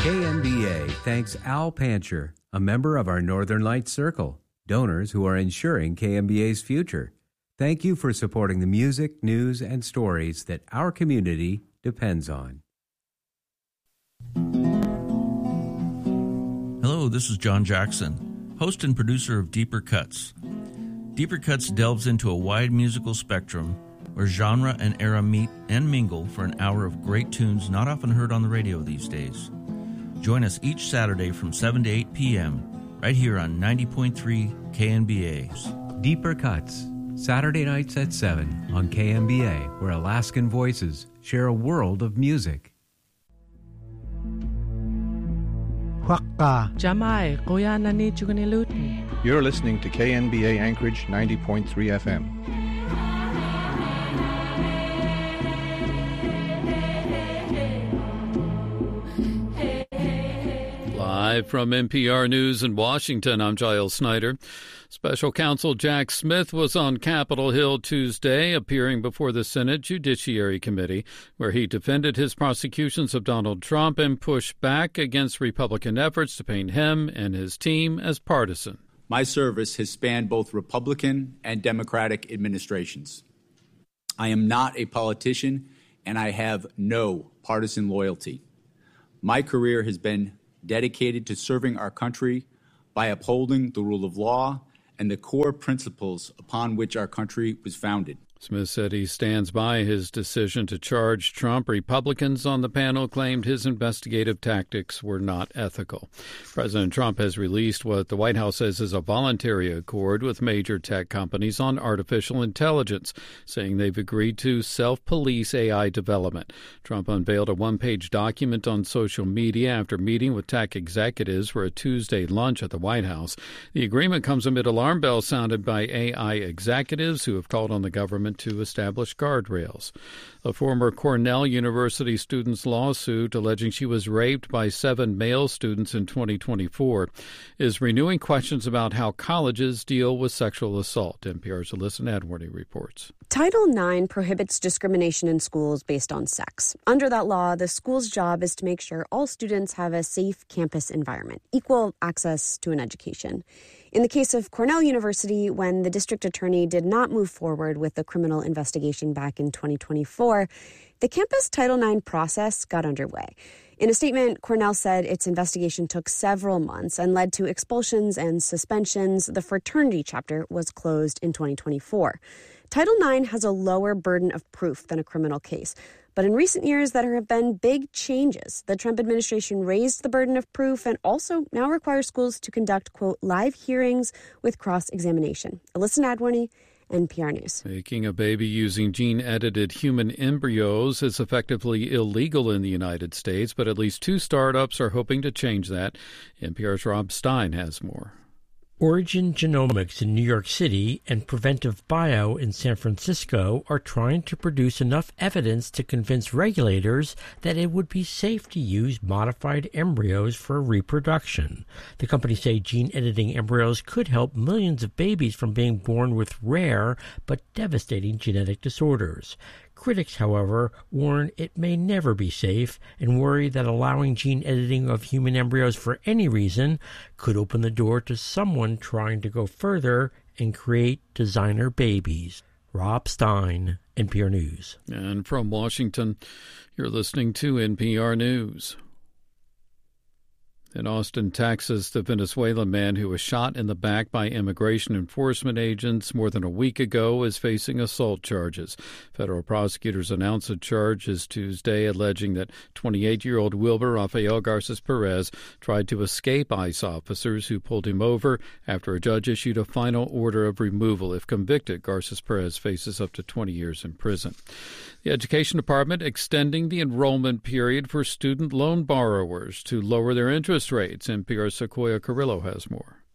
KNBA thanks Al Pancher, a member of our Northern Lights Circle, donors who are ensuring KNBA's future. Thank you for supporting the music, news, and stories that our community depends on. Hello, this is John Jackson, host and producer of Deeper Cuts. Deeper Cuts delves into a wide musical spectrum where genre and era meet and mingle for an hour of great tunes not often heard on the radio these days. Join us each Saturday from 7 to 8 p.m. right here on 90.3 KNBA. Deeper Cuts, Saturday nights at 7 on KNBA, where Alaskan voices share a world of music. Jamai, kuya nani chugunilut. You're listening to KNBA Anchorage 90.3 FM. Live from NPR News in Washington, I'm Giles Snyder. Special Counsel Jack Smith was on Capitol Hill Tuesday, appearing before the Senate Judiciary Committee, where he defended his prosecutions of Donald Trump and pushed back against Republican efforts to paint him and his team as partisan. My service has spanned both Republican and Democratic administrations. I am not a politician, and I have no partisan loyalty. My career has been dedicated to serving our country by upholding the rule of law and the core principles upon which our country was founded. Smith said he stands by his decision to charge Trump. Republicans on the panel claimed his investigative tactics were not ethical. President Trump has released what the White House says is a voluntary accord with major tech companies on artificial intelligence, saying they've agreed to self-police AI development. Trump unveiled a one-page document on social media after meeting with tech executives for a Tuesday lunch at the White House. The agreement comes amid alarm bells sounded by AI executives who have called on the government to establish guardrails. A former Cornell University student's lawsuit alleging she was raped by 7 male students in 2024 is renewing questions about how colleges deal with sexual assault. NPR's Alyssa Nadworny reports. Title IX prohibits discrimination in schools based on sex. Under that law, the school's job is to make sure all students have a safe campus environment, equal access to an education. In the case of Cornell University, when the district attorney did not move forward with the criminal investigation back in 2024, the campus Title IX process got underway. In a statement, Cornell said its investigation took several months and led to expulsions and suspensions. The fraternity chapter was closed in 2024. Title IX has a lower burden of proof than a criminal case. But in recent years, there have been big changes. The Trump administration raised the burden of proof and also now requires schools to conduct, quote, live hearings with cross-examination. Alyssa Nadworny, NPR News. Making a baby using gene-edited human embryos is effectively illegal in the United States, but at least 2 startups are hoping to change that. NPR's Rob Stein has more. Origin Genomics in New York City and Preventive Bio in San Francisco are trying to produce enough evidence to convince regulators that it would be safe to use modified embryos for reproduction. The companies say gene editing embryos could help millions of babies from being born with rare but devastating genetic disorders. Critics, however, warn it may never be safe and worry that allowing gene editing of human embryos for any reason could open the door to someone trying to go further and create designer babies. Rob Stein, NPR News. And from Washington, you're listening to NPR News. In Austin, Texas, the Venezuelan man who was shot in the back by immigration enforcement agents more than a week ago is facing assault charges. Federal prosecutors announced the charges Tuesday, alleging that 28-year-old Wilber Rafael Garces Perez tried to escape ICE officers who pulled him over after a judge issued a final order of removal. If convicted, Garces Perez faces up to 20 years in prison. The Education Department extending the enrollment period for student loan borrowers to lower their interest rates. NPR's Sequoia Carrillo has more.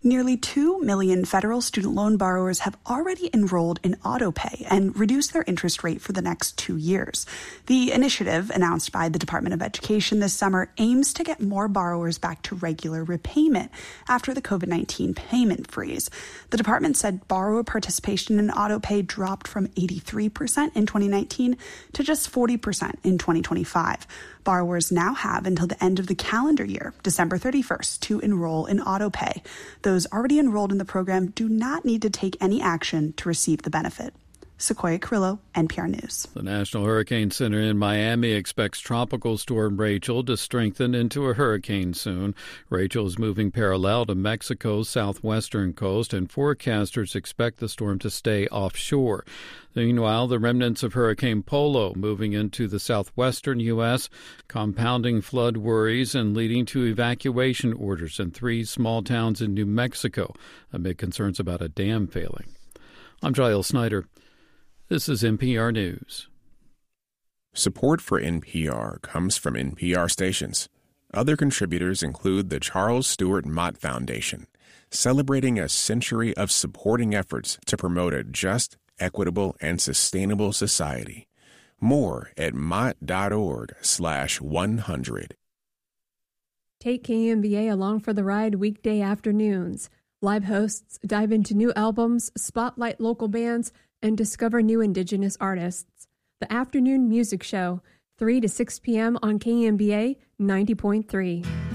Nearly 2 million federal student loan borrowers have already enrolled in AutoPay and reduced their interest rate for the next 2 years. The initiative, announced by the Department of Education this summer, aims to get more borrowers back to regular repayment after the COVID-19 payment freeze. The department said borrower participation in AutoPay dropped from 83% in 2019 to just 40% in 2025. Borrowers now have until the end of the calendar year, December 31st, to enroll in AutoPay. Those already enrolled in the program do not need to take any action to receive the benefit. Sequoia Carrillo, NPR News. The National Hurricane Center in Miami expects Tropical Storm Rachel to strengthen into a hurricane soon. Rachel is moving parallel to Mexico's southwestern coast, and forecasters expect the storm to stay offshore. Meanwhile, the remnants of Hurricane Polo moving into the southwestern U.S., compounding flood worries and leading to evacuation orders in 3 small towns in New Mexico amid concerns about a dam failing. I'm Giles Snyder. This is NPR News. Support for NPR comes from NPR stations. Other contributors include the Charles Stewart Mott Foundation, celebrating a century of supporting efforts to promote a just, equitable, and sustainable society. More at mott.org/100. Take KMBA along for the ride weekday afternoons. Live hosts dive into new albums, spotlight local bands, and discover new Indigenous artists. The Afternoon Music Show, 3 to 6 p.m. on KMBA 90.3.